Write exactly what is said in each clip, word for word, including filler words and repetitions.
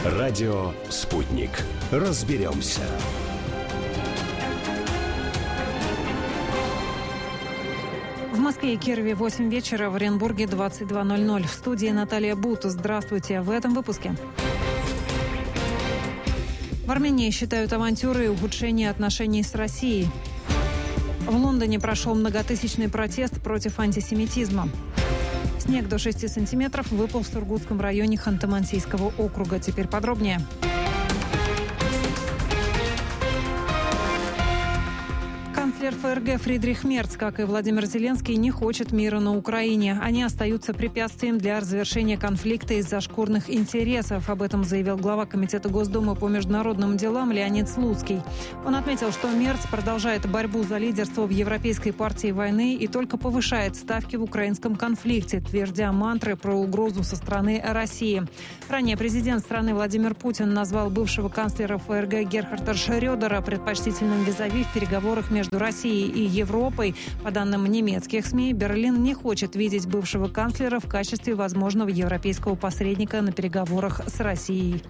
Радио «Спутник». Разберемся. В Москве и Кирове восемь вечера, в Оренбурге двадцать два ноль ноль. В студии Наталья Бут. Здравствуйте. В этом выпуске. В Армении считают авантюрой ухудшение отношений с Россией. В Лондоне прошел многотысячный протест против антисемитизма. Снег до шести сантиметров выпал в Сургутском районе Ханты-Мансийского округа. Теперь подробнее. Канцлер ФРГ Фридрих Мерц, как и Владимир Зеленский, не хочет мира на Украине. Они остаются препятствием для разрешения конфликта из-за шкурных интересов. Об этом заявил глава Комитета Госдумы по международным делам Леонид Слуцкий. Он отметил, что Мерц продолжает борьбу за лидерство в Европейской партии войны и только повышает ставки в украинском конфликте, твердя мантры про угрозу со стороны России. Ранее президент страны Владимир Путин назвал бывшего канцлера ФРГ Герхарда Шрёдера предпочтительным визави в переговорах между Россией и Европой. По данным немецких СМИ, Берлин не хочет видеть бывшего канцлера в качестве возможного европейского посредника на переговорах с Россией.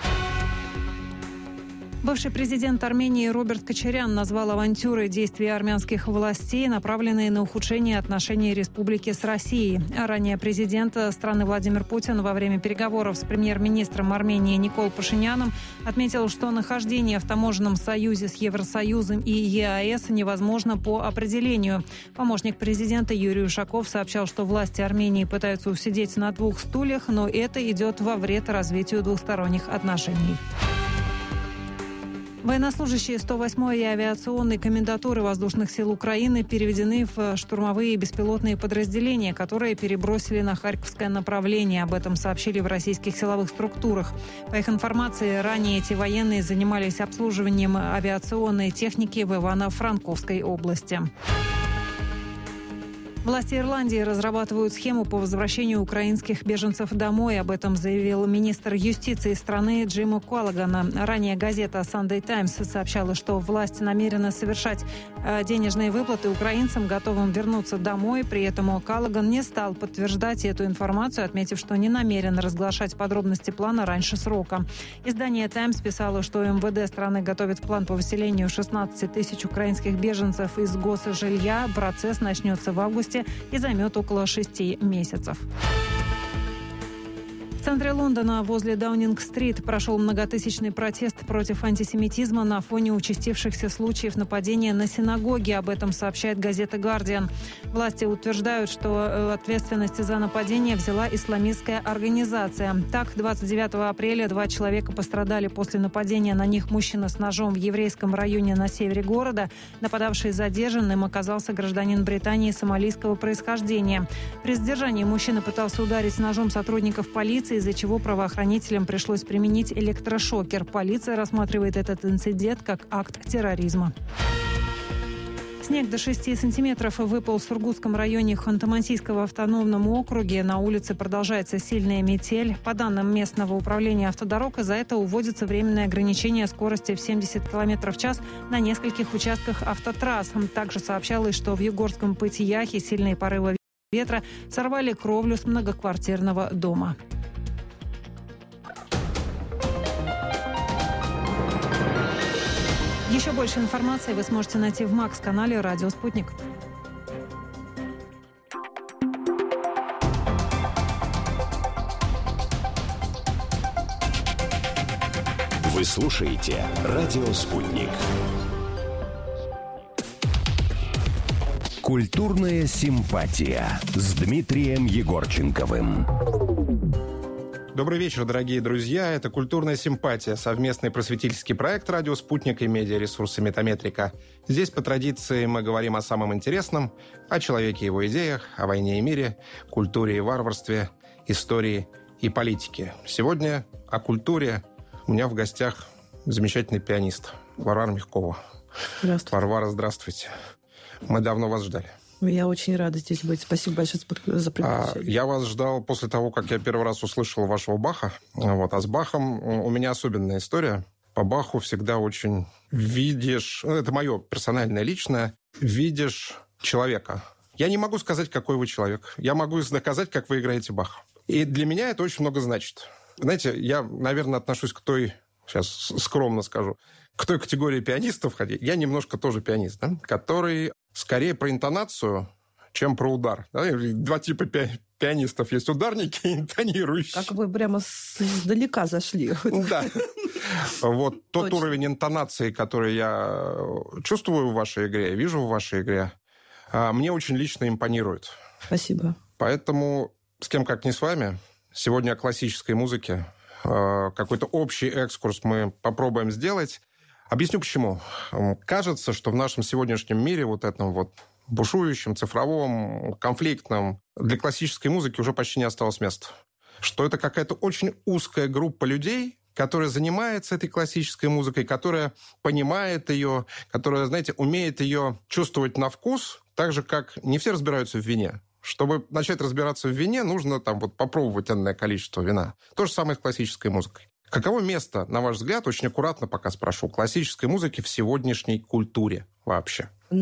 Бывший президент Армении Роберт Кочарян назвал авантюрой действия армянских властей, направленные на ухудшение отношений республики с Россией. А ранее президент страны Владимир Путин во время переговоров с премьер-министром Армении Никол Пашиняном отметил, что нахождение в таможенном союзе с Евросоюзом и ЕАЭС невозможно по определению. Помощник президента Юрий Ушаков сообщал, что власти Армении пытаются усидеть на двух стульях, но это идет во вред развитию двусторонних отношений. Военнослужащие сто восьмой и авиационной комендатуры воздушных сил Украины переведены в штурмовые беспилотные подразделения, которые перебросили на Харьковское направление. Об этом сообщили в российских силовых структурах. По их информации, ранее эти военные занимались обслуживанием авиационной техники в Ивано-Франковской области. Власти Ирландии разрабатывают схему по возвращению украинских беженцев домой. Об этом заявил министр юстиции страны Джим Коллаган. Ранее газета Sunday Times сообщала, что власти намерены совершать денежные выплаты украинцам, готовым вернуться домой. При этом Коллаган не стал подтверждать эту информацию, отметив, что не намерен разглашать подробности плана раньше срока. Издание Times писало, что МВД страны готовит план по выселению шестнадцати тысяч украинских беженцев из госжилья. Процесс начнется в августе и займет около шести месяцев. В центре Лондона возле Даунинг-стрит прошел многотысячный протест против антисемитизма на фоне участившихся случаев нападения на синагоги. Об этом сообщает газета «Гардиан». Власти утверждают, что ответственность за нападение взяла исламистская организация. Так, двадцать девятого апреля два человека пострадали после нападения на них. Мужчина с ножом в еврейском районе на севере города. Нападавший задержан, им оказался гражданин Британии сомалийского происхождения. При задержании мужчина пытался ударить ножом сотрудников полиции, из-за чего правоохранителям пришлось применить электрошокер. Полиция рассматривает этот инцидент как акт терроризма. Снег до шести сантиметров выпал в Сургутском районе Ханты-Мансийского автономном округе. На улице продолжается сильная метель. По данным местного управления автодорог, из-за этого уводится временное ограничение скорости в семьдесят километров в час на нескольких участках автотрасс. Также сообщалось, что в Югорском Пыть-Яхе сильные порывы ветра сорвали кровлю с многоквартирного дома. Еще больше информации вы сможете найти в Макс-канале «Радио Спутник». Вы слушаете «Радио Спутник». Культурная симпатия с Дмитрием Егорченковым. Добрый вечер, дорогие друзья. Это «Культурная симпатия», совместный просветительский проект «Радио Спутник» и медиаресурса «Метаметрика». Здесь, по традиции, мы говорим о самом интересном, о человеке и его идеях, о войне и мире, культуре и варварстве, истории и политике. Сегодня о культуре. У меня в гостях замечательный пианист Варвара Мягкова. Здравствуйте. Варвара, здравствуйте. Мы давно вас ждали. Я очень рада здесь быть. Спасибо большое за приглашение. Я вас ждал после того, как я первый раз услышал вашего Баха. Вот. А с Бахом у меня особенная история. По Баху всегда очень видишь... Это мое персональное, личное. Видишь человека. Я не могу сказать, какой вы человек. Я могу доказать, как вы играете Баха. И для меня это очень много значит. Знаете, я, наверное, отношусь к той, сейчас скромно скажу, к той категории пианистов, хотя я немножко тоже пианист, да, который скорее про интонацию, чем про удар. Да? Два типа пи- пианистов есть: ударники и интонирующие. Как вы прямо издалека зашли. Да. Вот тот уровень интонации, который я чувствую в вашей игре, вижу в вашей игре, мне очень лично импонирует. Спасибо. Поэтому с кем как не с вами, сегодня о классической музыке какой-то общий экскурс мы попробуем сделать. Объясню почему. Кажется, что в нашем сегодняшнем мире, вот этом вот бушующем, цифровом, конфликтном, для классической музыки уже почти не осталось места. Что это какая-то очень узкая группа людей, которая занимается этой классической музыкой, которая понимает ее, которая, знаете, умеет ее чувствовать на вкус, так же, как не все разбираются в вине. Чтобы начать разбираться в вине, нужно там вот попробовать энное количество вина. То же самое с классической музыкой. Каково место, на ваш взгляд, очень аккуратно пока спрошу, классической музыки в сегодняшней культуре вообще?